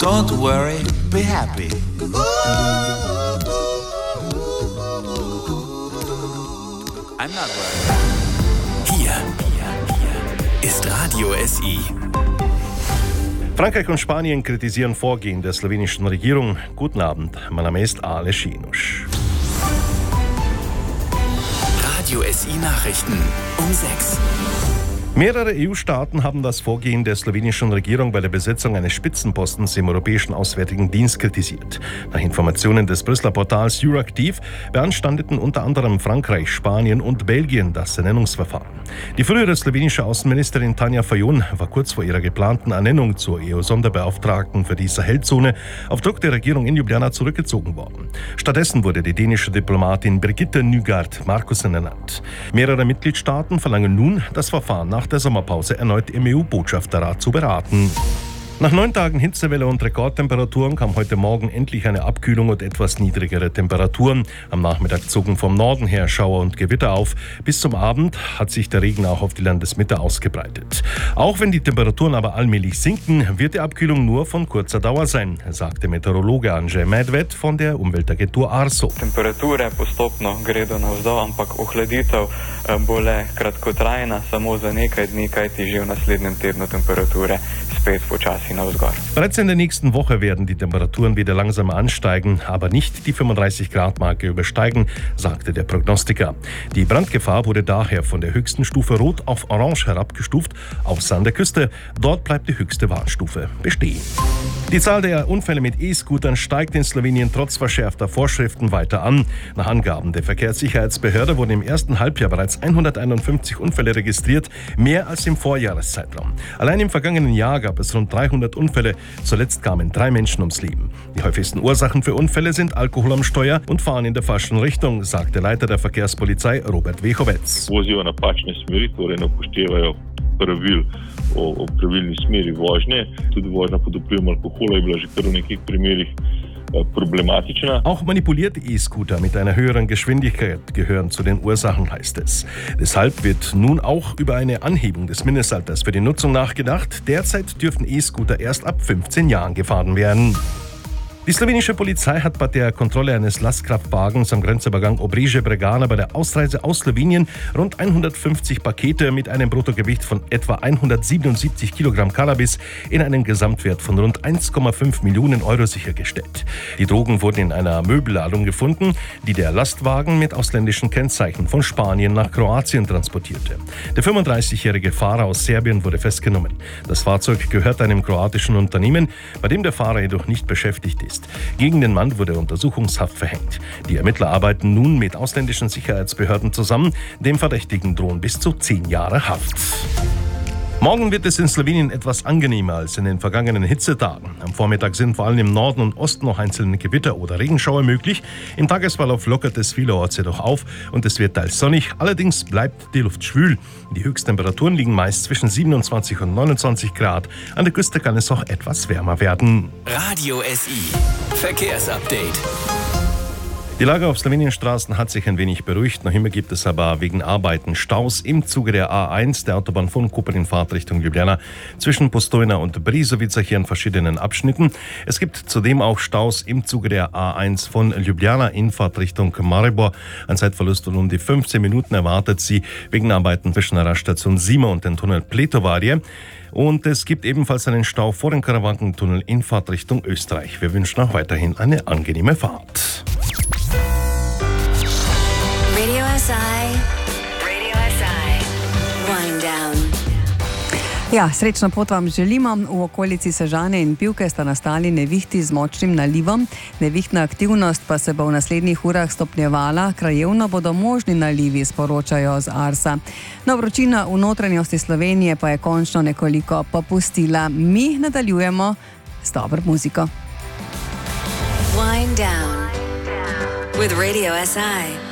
Don't worry, be happy. I'm not worried. Hier ist Radio SI. Frankreich und Spanien kritisieren Vorgehen der slowenischen Regierung. Guten Abend, mein Name ist Aleš Januš. Radio SI Nachrichten um 6. Mehrere EU-Staaten haben das Vorgehen der slowenischen Regierung bei der Besetzung eines Spitzenpostens im Europäischen Auswärtigen Dienst kritisiert. Nach Informationen des Brüsseler Portals Euractiv beanstandeten unter anderem Frankreich, Spanien und Belgien das Ernennungsverfahren. Die frühere slowenische Außenministerin Tanja Fajon war kurz vor ihrer geplanten Ernennung zur EU-Sonderbeauftragten für die Sahelzone auf Druck der Regierung in Ljubljana zurückgezogen worden. Stattdessen wurde die dänische Diplomatin Birgitte Nygaard Markussen ernannt. Mehrere Mitgliedstaaten verlangen nun, das Verfahren nach der Sommerpause erneut im EU-Botschafterrat zu beraten. Nach 9 Tagen Hitzewelle und Rekordtemperaturen kam heute Morgen endlich eine Abkühlung und etwas niedrigere Temperaturen. Am Nachmittag zogen vom Norden her Schauer und Gewitter auf. Bis zum Abend hat sich der Regen auch auf die Landesmitte ausgebreitet. Auch wenn die Temperaturen aber allmählich sinken, wird die Abkühlung nur von kurzer Dauer sein, sagte Meteorologe Andrzej Medved von der Umweltagentur ARSO. Temperature postopno gredo navzdol, ampak ohladitev bo le kratkotrajna, samo za nekaj dni, kajti že v naslednjem tednu temperature spet počasi navzgor. Bereits in der nächsten Woche werden die Temperaturen wieder langsam ansteigen, aber nicht die 35-Grad-Marke übersteigen, sagte der Prognostiker. Die Brandgefahr wurde daher von der höchsten Stufe Rot auf Orange herabgestuft, außer an der Küste. Dort bleibt die höchste Warnstufe bestehen. Die Zahl der Unfälle mit E-Scootern steigt in Slowenien trotz verschärfter Vorschriften weiter an. Nach Angaben der Verkehrssicherheitsbehörde wurden im ersten Halbjahr bereits 151 Unfälle registriert, mehr als im Vorjahreszeitraum. Allein im vergangenen Jahr gab es rund 300 Unfälle. Zuletzt kamen 3 Menschen ums Leben. Die häufigsten Ursachen für Unfälle sind Alkohol am Steuer und Fahren in der falschen Richtung, sagt der Leiter der Verkehrspolizei Robert Vehovec. Vozijo napačne smeri, torej ne upoštevajo pravil o pravilni smeri vožnje. Tudi vožnja pod vplivom alkohola je bila že kar v nekih primerih problematična. Auch manipulierte E-Scooter mit einer höheren Geschwindigkeit gehören zu den Ursachen, heißt es. Deshalb wird nun auch über eine Anhebung des Mindestalters für die Nutzung nachgedacht. Derzeit dürfen E-Scooter erst ab 15 Jahren gefahren werden. Die slowenische Polizei hat bei der Kontrolle eines Lastkraftwagens am Grenzübergang Obrežje-Bregana bei der Ausreise aus Slowenien rund 150 Pakete mit einem Bruttogewicht von etwa 177 Kilogramm Cannabis in einem Gesamtwert von rund 1,5 Millionen Euro sichergestellt. Die Drogen wurden in einer Möbelladung gefunden, die der Lastwagen mit ausländischen Kennzeichen von Spanien nach Kroatien transportierte. Der 35-jährige Fahrer aus Serbien wurde festgenommen. Das Fahrzeug gehört einem kroatischen Unternehmen, bei dem der Fahrer jedoch nicht beschäftigt ist. Gegen den Mann wurde Untersuchungshaft verhängt. Die Ermittler arbeiten nun mit ausländischen Sicherheitsbehörden zusammen. Dem Verdächtigen drohen bis zu 10 Jahre Haft. Morgen wird es in Slowenien etwas angenehmer als in den vergangenen Hitzetagen. Am Vormittag sind vor allem im Norden und Osten noch einzelne Gewitter oder Regenschauer möglich. Im Tagesverlauf lockert es vielerorts jedoch auf und es wird teils sonnig. Allerdings bleibt die Luft schwül. Die Höchsttemperaturen liegen meist zwischen 27 und 29 Grad. An der Küste kann es auch etwas wärmer werden. Radio SI Verkehrsupdate. Die Lage auf Sloweniens Straßen hat sich ein wenig beruhigt. Noch immer gibt es aber wegen Arbeiten Staus im Zuge der A1, der Autobahn von Koper in Fahrtrichtung Ljubljana, zwischen Postojna und Brezovica hier in verschiedenen Abschnitten. Es gibt zudem auch Staus im Zuge der A1 von Ljubljana in Fahrtrichtung Maribor. Ein Zeitverlust von um die 15 Minuten erwartet sie wegen Arbeiten zwischen der Raststation Sima und dem Tunnel Pletovarje. Und es gibt ebenfalls einen Stau vor dem Karawankentunnel in Fahrtrichtung Österreich. Wir wünschen auch weiterhin eine angenehme Fahrt. Radio SI, Wind Down. Ja, srečno pot vam želimo. V okolici Sežane in Pivke sta nastali nevihti z močnim nalivom. Nevihtna aktivnost pa se bo v naslednjih urah stopnjevala. Krajevno bodo možni nalivi, sporočajo z Arsa. No, vročina v notranjosti Slovenije pa je končno nekoliko popustila. Mi nadaljujemo s dobro muziko. Wind Down with Radio SI.